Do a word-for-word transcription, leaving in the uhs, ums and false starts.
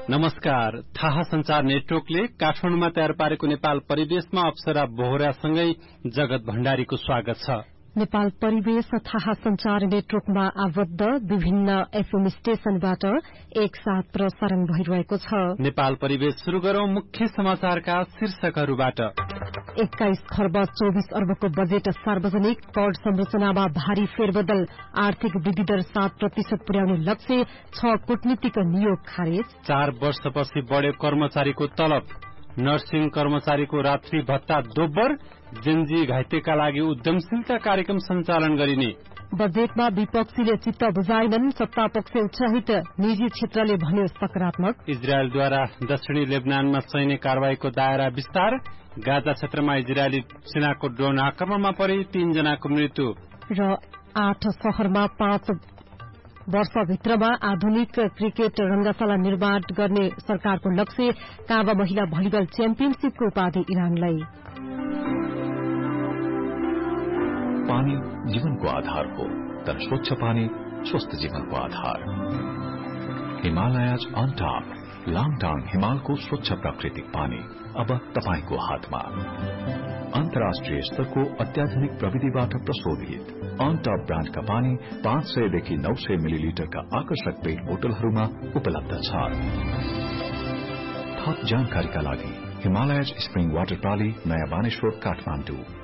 नमस्कार। थाहा संचार नेटवर्कले काठमाडौँमा तयार पारेको नेपाल परिवेशमा अप्सरा बोहरासँगै जगत भण्डारीको स्वागत छ। नेपाल परिवेश थाहा संचार नेटवर्कमा आबद्ध विभिन्न एफएम स्टेशनबाट एक साथ प्रसारण भइरहेको छ। नेपाल परिवेश शुरू गरौं मुख्य समाचारका शीर्षकहरूबाट। एक्काइस खर्ब चौबिस अर्बको बजेट सार्वजनिक, कर संरचनामा भारी फेरबदल, आर्थिक वृद्धि दर सात प्रतिशत पुर्याउने लक्ष्य, छ कूटनीतिक नियोग खारेज। चार वर्षपछि बढ्यो कर्मचारीको तलब, नर्सिङ कर्मचारीको रात्रि भत्ता दोब्बर, जेनजी घाइतेका लागि उद्यमशीलता कार्यक्रम सञ्चालन गरिने। बजेटमा विपक्षीले चित्त बुझाएनन्, सत्तापक्ष उत्साहित, निजी क्षेत्रले भन्यो सकारात्मक। इजरायलद्वारा दक्षिणी लेबनानमा सैन्य कारवाहीको दायरा विस्तार, गाजा क्षेत्रमा इजरायली सेनाको ड्रोन आक्रमणमा परि तीनजनाको मृत्यु। र आठ शहरमा पाँच वर्षभित्रमा आधुनिक क्रिकेट रंगशाला निर्माण गर्ने सरकारको लक्ष्य, काबा महिला भलिबल च्याम्पियनशीपको उपाधि इरानलाई। पानी जीवनको आधार हो, तर स्वच्छ पानी स्वस्थ जीवनको आधार। हिमालयज अन टप, लाङटाङ हिमालको स्वच्छ प्राकृतिक पानी अब तपाईको हातमा। अन्तर्राष्ट्रिय स्तरको अत्याधुनिक प्रविधिबाट प्रशोधित अन टप ब्रान्डका पानी पाँच सय देखि नौ सय मिलिलिटरका आकर्षक पेट बोतलहरूमा उपलब्ध छ। थप जानकारीका लागि हिमालयज स्प्रिङ वाटर प्राली, नयाँ बानेश्वर, काठमाडौँ।